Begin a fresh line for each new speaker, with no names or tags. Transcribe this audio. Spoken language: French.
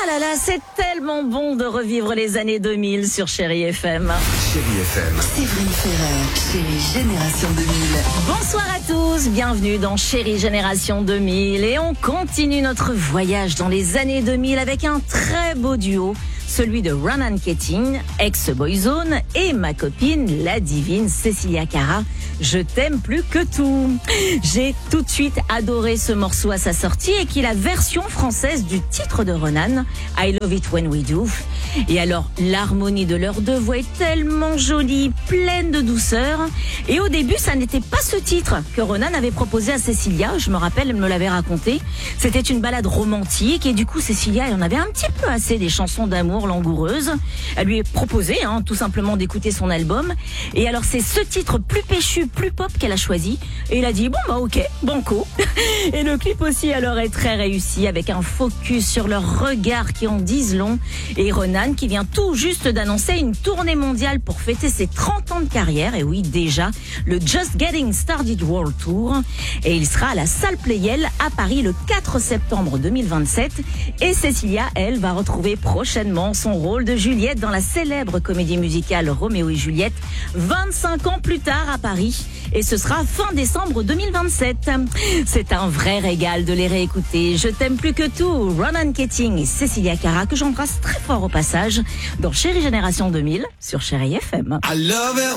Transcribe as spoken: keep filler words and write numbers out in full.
Ah là là, c'est tellement bon de revivre les années deux mille sur Chérie F M.
Chérie F M.
Séverine Ferrer, Chérie Génération deux mille.
Bonsoir à tous, bienvenue dans Chérie Génération deux mille. Et on continue notre voyage dans les années deux mille avec un très beau duo. Celui de Ronan Keating, ex-Boyzone, et ma copine, la divine Cecilia Cara. Je t'aime plus que tout. J'ai tout de suite adoré ce morceau à sa sortie et qui est la version française du titre de Ronan, I Love It When We Do. Et alors, l'harmonie de leurs deux voix est tellement jolie, pleine de douceur. Et au début, ça n'était pas ce titre que Ronan avait proposé à Cecilia. Je me rappelle, elle me l'avait raconté. C'était une balade romantique et du coup, Cecilia, elle en avait un petit peu assez des chansons d'amour langoureuses. Elle lui a proposé, hein, tout simplement d'écouter son album. Et alors, c'est ce titre plus péchu, plus pop qu'elle a choisi. Et il a dit, bon bah ok, banco. Et le clip aussi, alors, est très réussi avec un focus sur leurs regards qui en disent long. Et Ronan qui vient tout juste d'annoncer une tournée mondiale pour fêter ses trente ans de carrière. Et oui, déjà, le Just Getting Started World Tour. Et il sera à la salle Playel à Paris le quatre septembre deux mille vingt-sept. Et Cecilia, elle, va retrouver prochainement son rôle de Juliette dans la célèbre comédie musicale Roméo et Juliette, vingt-cinq ans plus tard à Paris. Et ce sera fin décembre deux mille vingt-sept. C'est un vrai régal de les réécouter. Je t'aime plus que tout. Ronan Keating et Cecilia Cara, que j'embrasse très fort au passage, dans Chérie Génération deux mille sur Chérie F M.
I love it.